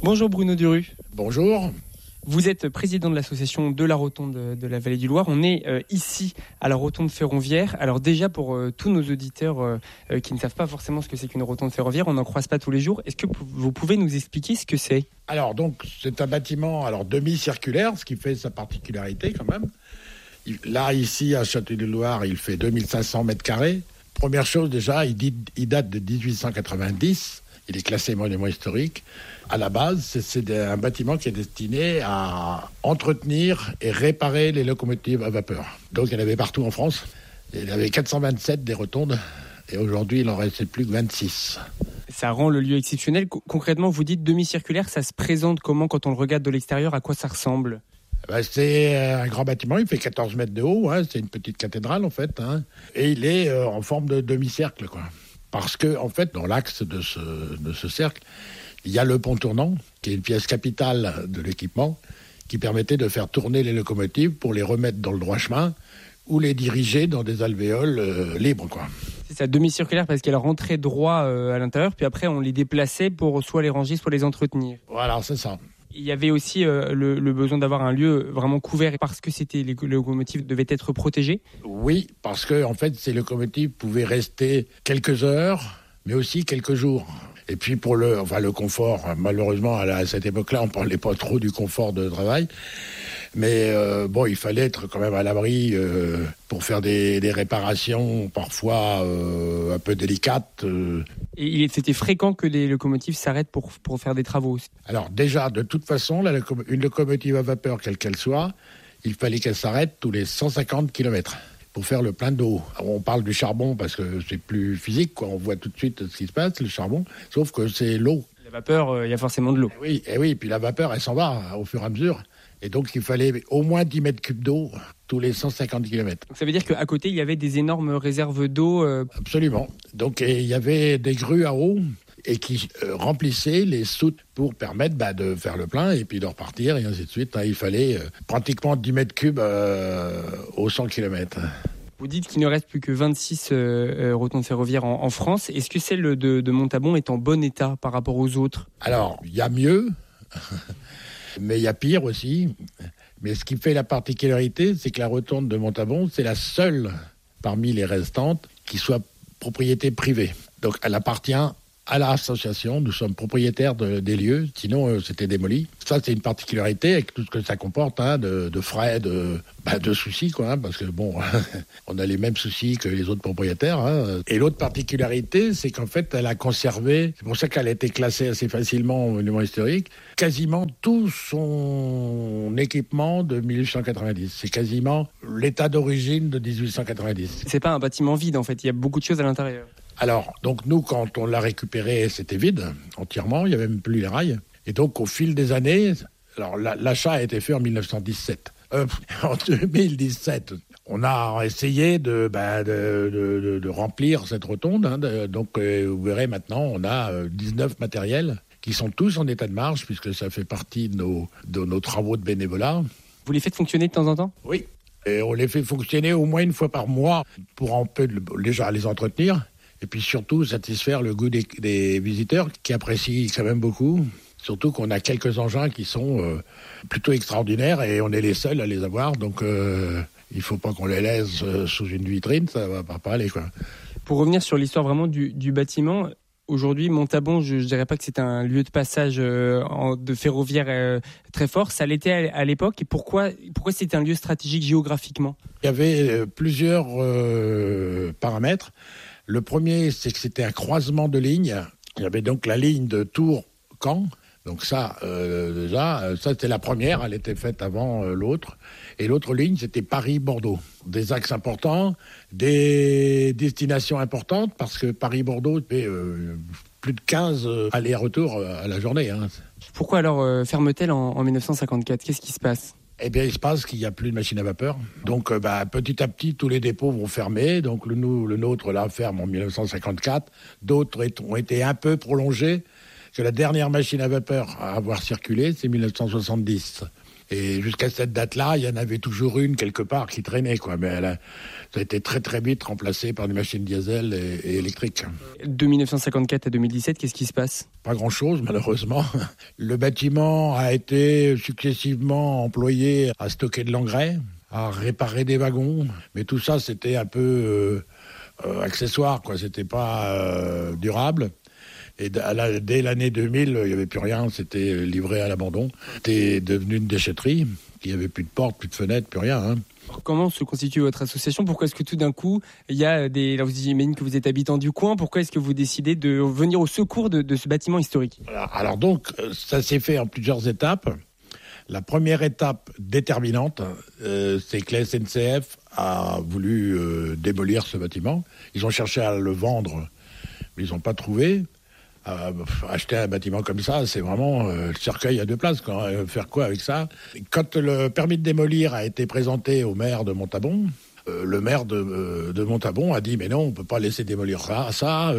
Bonjour Bruno Duru. Bonjour. Vous êtes président de l'association de la Rotonde de la Vallée du Loir. On est ici à la Rotonde ferroviaire. Alors déjà pour tous nos auditeurs qui ne savent pas forcément ce que c'est qu'une rotonde ferroviaire, on n'en croise pas tous les jours. Est-ce que vous pouvez nous expliquer ce que c'est ? Alors donc c'est un bâtiment demi-circulaire, ce qui fait sa particularité quand même. Là ici à Château-du-Loir, il fait 2500 mètres carrés. Première chose déjà, il date de 1890. Il est classé monument historique. À la base, c'est un bâtiment qui est destiné à entretenir et réparer les locomotives à vapeur. Donc il y en avait partout en France. Il y avait 427 des rotondes et aujourd'hui il n'en reste plus que 26. Ça rend le lieu exceptionnel. Concrètement, vous dites demi-circulaire, ça se présente comment quand on le regarde de l'extérieur ? À quoi ça ressemble ? C'est un grand bâtiment, il fait 14 mètres de haut, c'est une petite cathédrale en fait, et il est en forme de demi-cercle, quoi. Parce que en fait, dans l'axe de ce cercle, il y a le pont tournant, qui est une pièce capitale de l'équipement, qui permettait de faire tourner les locomotives pour les remettre dans le droit chemin ou les diriger dans des alvéoles libres, quoi. C'est ça, demi-circulaire parce qu'elle rentrait droit à l'intérieur, puis après on les déplaçait pour soit les ranger, soit les entretenir. Voilà, c'est ça. Il y avait aussi le besoin d'avoir un lieu vraiment couvert parce que les locomotives devaient être protégées. Oui, parce que en fait, ces locomotives pouvaient rester quelques heures, mais aussi quelques jours. Et puis pour le confort, malheureusement à cette époque-là, on ne parlait pas trop du confort de travail. Mais il fallait être quand même à l'abri pour faire des réparations parfois un peu délicates. Et c'était fréquent que les locomotives s'arrêtent pour faire des travaux. Alors déjà, de toute façon, une locomotive à vapeur, quelle qu'elle soit, il fallait qu'elle s'arrête tous les 150 km pour faire le plein d'eau. On parle du charbon parce que c'est plus physique, quoi. On voit tout de suite ce qui se passe, le charbon, sauf que c'est l'eau. La vapeur, il y a forcément de l'eau. Oui, puis la vapeur, elle s'en va au fur et à mesure. Et donc, il fallait au moins 10 mètres cubes d'eau tous les 150 km. Donc ça veut dire qu'à côté, il y avait des énormes réserves d'eau Absolument. Donc, il y avait des grues à eau et qui remplissaient les soutes pour permettre de faire le plein et puis de repartir et ainsi de suite. Il fallait pratiquement 10 mètres cubes aux 100 km. Vous dites qu'il ne reste plus que 26 rotondes ferroviaires en France. Est-ce que celle de Montabon est en bon état par rapport aux autres ? Alors, il y a mieux, mais il y a pire aussi. Mais ce qui fait la particularité, c'est que la rotonde de Montabon, c'est la seule parmi les restantes qui soit propriété privée. Donc, elle appartient à l'association. Nous sommes propriétaires des lieux, sinon c'était démoli. Ça, c'est une particularité avec tout ce que ça comporte, de frais, de soucis, quoi, parce que on a les mêmes soucis que les autres propriétaires. Et l'autre particularité, c'est qu'en fait, elle a conservé, c'est pour ça qu'elle a été classée assez facilement au monument historique, quasiment tout son équipement de 1890. C'est quasiment l'état d'origine de 1890. C'est pas un bâtiment vide, en fait, il y a beaucoup de choses à l'intérieur. Alors, donc nous, quand on l'a récupéré, c'était vide, entièrement, il n'y avait même plus les rails. Et donc, au fil des années, alors l'achat a été fait en 1917. En 2017, on a essayé de remplir cette rotonde. Donc, vous verrez maintenant, on a 19 matériels qui sont tous en état de marche, puisque ça fait partie de nos travaux de bénévolat. Vous les faites fonctionner de temps en temps ? Oui, et on les fait fonctionner au moins une fois par mois pour un peu déjà les entretenir. Et puis surtout satisfaire le goût des visiteurs qui apprécient quand même beaucoup. Surtout qu'on a quelques engins qui sont plutôt extraordinaires et on est les seuls à les avoir. Donc il ne faut pas qu'on les laisse sous une vitrine, ça ne va pas aller, quoi. Pour revenir sur l'histoire vraiment du bâtiment, aujourd'hui Montabon, je ne dirais pas que c'est un lieu de passage de ferroviaire très fort. Ça l'était à l'époque. Et pourquoi c'est un lieu stratégique géographiquement ? Il y avait plusieurs paramètres. Le premier, c'est que c'était un croisement de lignes. Il y avait donc la ligne de Tours-Caen. Donc ça, ça c'était la première. Elle était faite avant l'autre. Et l'autre ligne, c'était Paris-Bordeaux. Des axes importants, des destinations importantes, parce que Paris-Bordeaux, c'était plus de 15 allers-retours à la journée. Pourquoi alors ferme-t-elle en 1954 ? Qu'est-ce qui se passe ? Eh bien, il se passe qu'il n'y a plus de machine à vapeur. Donc, petit à petit, tous les dépôts vont fermer. Donc, le nôtre, là, ferme en 1954. D'autres ont été un peu prolongés. Que la dernière machine à vapeur à avoir circulé, c'est 1970. Et jusqu'à cette date-là, il y en avait toujours une quelque part qui traînait, quoi. Mais ça a été très très vite remplacé par des machines diesel et électriques. De 1954 à 2017, qu'est-ce qui se passe ? Pas grand-chose, malheureusement. Le bâtiment a été successivement employé à stocker de l'engrais, à réparer des wagons. Mais tout ça, c'était un peu accessoire, quoi. C'était pas durable. Et dès l'année 2000, il n'y avait plus rien, c'était livré à l'abandon. C'était devenu une déchetterie, il n'y avait plus de portes, plus de fenêtres, plus rien. Hein. Comment se constitue votre association ? Pourquoi est-ce que tout d'un coup, il y a des... Alors, j'imagine que vous êtes habitant du coin, pourquoi est-ce que vous décidez de venir au secours de ce bâtiment historique ? Alors donc, ça s'est fait en plusieurs étapes. La première étape déterminante, c'est que la SNCF a voulu démolir ce bâtiment. Ils ont cherché à le vendre, mais ils n'ont pas trouvé. Acheter un bâtiment comme ça, c'est vraiment le cercueil à deux places. Faire quoi avec ça ? Quand le permis de démolir a été présenté au maire de Montabon, le maire de Montabon a dit mais non, on peut pas laisser démolir ça.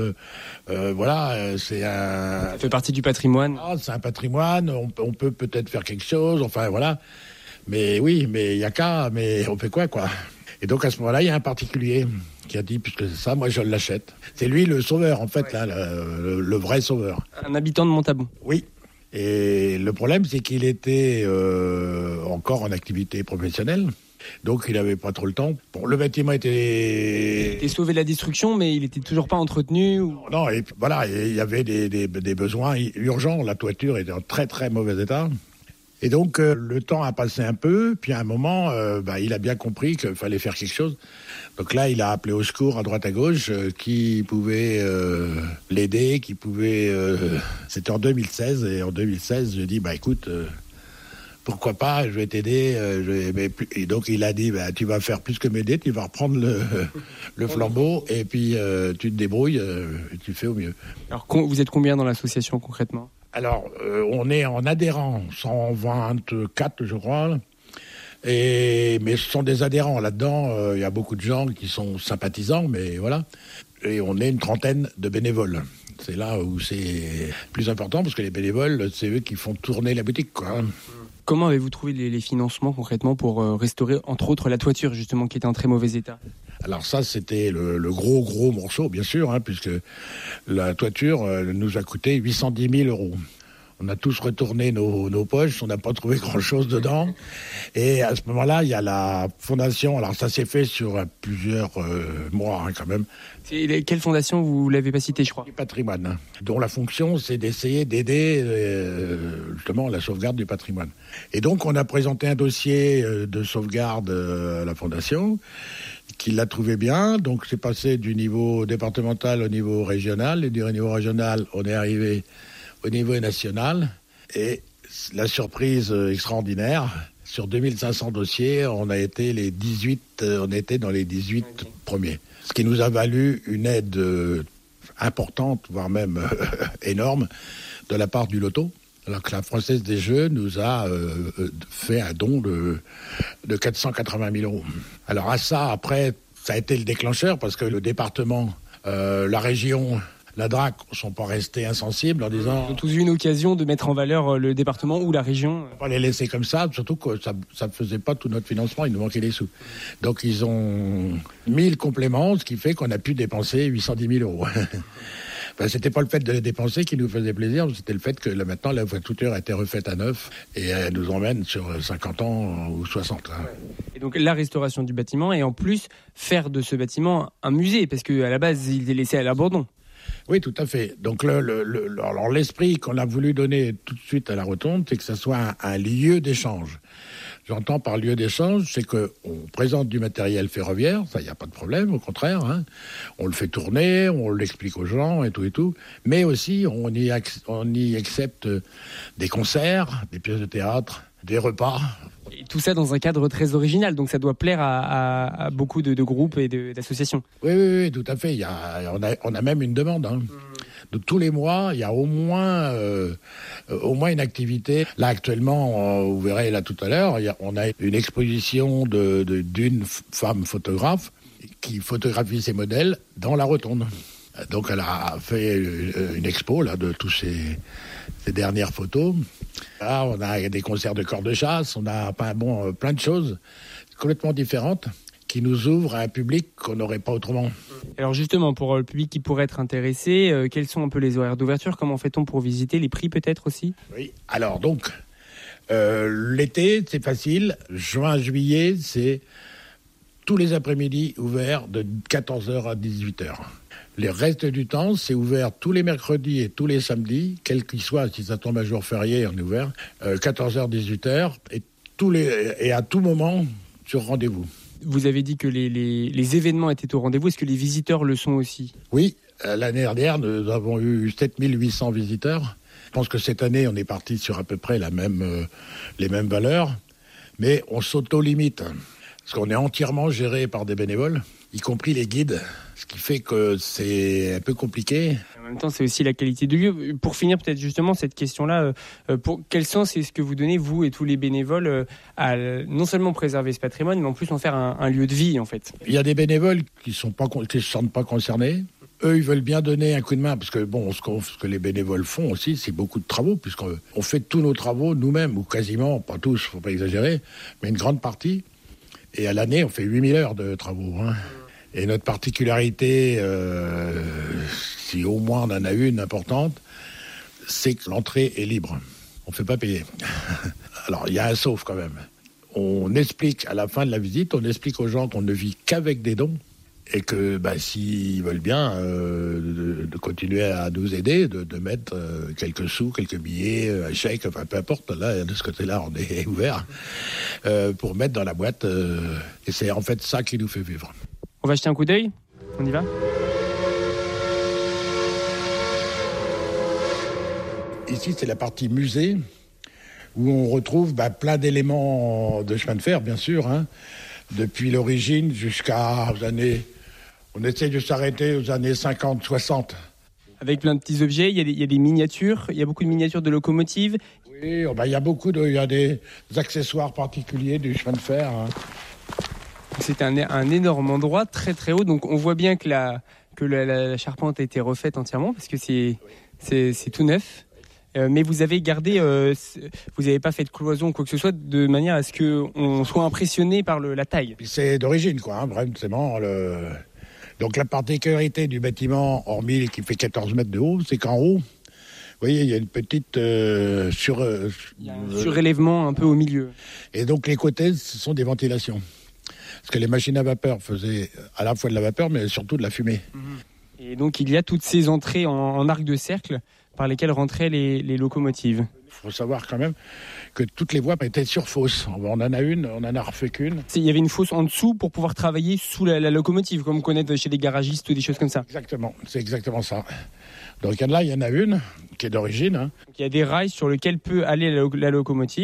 Voilà, c'est un. Ça fait partie du patrimoine. C'est un patrimoine. On peut peut-être faire quelque chose. Enfin voilà. Mais oui, mais il y a qu'à. Mais on fait quoi ? Et donc à ce moment-là, il y a un particulier qui a dit, puisque c'est ça, moi je l'achète. C'est lui le sauveur, en fait, là, le vrai sauveur. Un habitant de Montabon. Oui. Et le problème, c'est qu'il était encore en activité professionnelle. Donc il n'avait pas trop le temps. Bon, le bâtiment était sauvé de la destruction, mais il n'était toujours pas entretenu Non, et voilà, il y avait des besoins urgents. La toiture était en très très mauvais état. Et donc, le temps a passé un peu, puis à un moment, il a bien compris qu'il fallait faire quelque chose. Donc là, il a appelé au secours à droite à gauche, qui pouvait l'aider, qui pouvait... C'était en 2016, et en 2016, je dis, écoute, pourquoi pas, je vais t'aider. Et donc, il a dit, tu vas faire plus que m'aider, tu vas reprendre le flambeau, et puis tu te débrouilles, et tu fais au mieux. Alors, vous êtes combien dans l'association, concrètement ? Alors, on est en adhérents, 124, je crois. Mais ce sont des adhérents. Là-dedans, il y a beaucoup de gens qui sont sympathisants, mais voilà. Et on est une trentaine de bénévoles. C'est là où c'est plus important, parce que les bénévoles, c'est eux qui font tourner la boutique, quoi. Comment avez-vous trouvé les financements, concrètement, pour restaurer, entre autres, la toiture, justement, qui était en très mauvais état ? Alors ça, c'était le gros morceau, bien sûr, puisque la toiture nous a coûté 810 000 €. On a tous retourné nos poches, on n'a pas trouvé grand-chose dedans. Et à ce moment-là, il y a la fondation. Alors ça s'est fait sur plusieurs mois, quand même. Quelle fondation, vous ne l'avez pas citée, je crois ? Du patrimoine, dont la fonction, c'est d'essayer d'aider justement la sauvegarde du patrimoine. Et donc, on a présenté un dossier de sauvegarde à la fondation, qui l'a trouvé bien. Donc, c'est passé du niveau départemental au niveau régional. Et du niveau régional, on est arrivé au niveau national. Et la surprise extraordinaire, sur 2500 dossiers, on était dans les 18 premiers. Ce qui nous a valu une aide importante, voire même énorme, de la part du loto. Alors que la Française des Jeux nous a fait un don de 480 000 €. Alors à ça, après, ça a été le déclencheur, parce que le département, la région, la DRAC ne sont pas restés insensibles en disant... Ils ont tous eu une occasion de mettre en valeur le département ou la région. Pas les laisser comme ça, surtout que ça ne faisait pas tout notre financement, il nous manquait des sous. Donc ils ont mis le complément, ce qui fait qu'on a pu dépenser 810 000 €. C'était pas le fait de les dépenser qui nous faisait plaisir, c'était le fait que là, maintenant la toiture a été refaite à neuf et elle nous emmène sur 50 ans ou 60. Hein. Et donc la restauration du bâtiment et en plus faire de ce bâtiment un musée, parce qu'à la base il est laissé à l'abandon. Oui, tout à fait. Donc alors l'esprit qu'on a voulu donner tout de suite à la Rotonde, c'est que ça soit un lieu d'échange. J'entends par lieu d'échange, c'est qu'on présente du matériel ferroviaire, ça, il n'y a pas de problème, au contraire. On le fait tourner, on l'explique aux gens et tout. Mais aussi, on y accepte des concerts, des pièces de théâtre, des repas. Et tout ça dans un cadre très original, donc ça doit plaire à beaucoup de groupes et d'associations. Oui, tout à fait. On a même une demande. Donc tous les mois, il y a au moins une activité. Là actuellement, vous verrez là tout à l'heure, on a une exposition d'une femme photographe qui photographie ses modèles dans la Rotonde. Donc elle a fait une expo là, de tous ces dernières photos. Là, on a des concerts de corps de chasse, on a plein de choses complètement différentes qui nous ouvrent à un public qu'on n'aurait pas autrement. Alors justement, pour le public qui pourrait être intéressé, quels sont un peu les horaires d'ouverture? Comment fait-on pour visiter? Les prix peut-être aussi? Oui, alors donc, l'été, c'est facile. Juin, juillet, c'est tous les après-midi ouverts de 14h à 18h. Le reste du temps, c'est ouvert tous les mercredis et tous les samedis, quel qu'il soit, si ça tombe un jour férié, on est ouvert, 14h, 18h, et à tout moment, sur rendez-vous. Vous avez dit que les événements étaient au rendez-vous. Est-ce que les visiteurs le sont aussi? Oui, l'année dernière, nous avons eu 7800 visiteurs. Je pense que cette année, on est parti sur à peu près les mêmes valeurs, mais on s'auto-limite, parce qu'on est entièrement géré par des bénévoles, y compris les guides, ce qui fait que c'est un peu compliqué. En même temps, c'est aussi la qualité du lieu. Pour finir, peut-être justement cette question-là, pour quel sens est-ce que vous donnez, vous et tous les bénévoles, à non seulement préserver ce patrimoine, mais en plus en faire un lieu de vie, en fait? Il y a des bénévoles qui ne se sentent pas concernés. Eux, ils veulent bien donner un coup de main, parce que ce que les bénévoles font aussi, c'est beaucoup de travaux, puisqu'on fait tous nos travaux nous-mêmes, ou quasiment, pas tous, il ne faut pas exagérer, mais une grande partie. Et à l'année, on fait 8000 heures de travaux. Et notre particularité, si au moins on en a une importante, c'est que l'entrée est libre. On ne fait pas payer. Alors, il y a un sauf quand même. On explique, à la fin de la visite, on explique aux gens qu'on ne vit qu'avec des dons et que s'ils veulent bien de continuer à nous aider, de mettre quelques sous, quelques billets, un chèque, enfin peu importe, là, de ce côté-là, on est ouvert, pour mettre dans la boîte. Et c'est en fait ça qui nous fait vivre. On va jeter un coup d'œil? On y va? Ici, c'est la partie musée, où on retrouve plein d'éléments de chemin de fer, bien sûr, depuis l'origine jusqu'aux années... On essaie de s'arrêter aux années 50, 60. Avec plein de petits objets, il y a des miniatures, il y a beaucoup de miniatures de locomotives. Oui, il y a des accessoires particuliers du chemin de fer. C'est un énorme endroit, très très haut, donc on voit bien que la charpente a été refaite entièrement, parce que c'est tout neuf. Mais vous avez gardé, vous n'avez pas fait de cloison ou quoi que ce soit, de manière à ce qu'on soit impressionné par la taille. C'est d'origine, vraiment. Donc la particularité du bâtiment, hormis qu'il fait 14 mètres de haut, c'est qu'en haut, vous voyez, il y a une petite il y a un surélèvement un peu au milieu. Et donc les côtés, ce sont des ventilations. Parce que les machines à vapeur faisaient à la fois de la vapeur, mais surtout de la fumée. Et donc il y a toutes ces entrées en arc de cercle par lesquelles rentraient les locomotives. Il faut savoir quand même que toutes les voies étaient sur fosse. On en a refait qu'une. Il y avait une fosse en dessous pour pouvoir travailler sous la locomotive, comme on connaît chez les garagistes ou des choses comme ça. Exactement, c'est exactement ça. Donc là, il y en a une qui est d'origine. Il y a des rails sur lesquels peut aller la locomotive.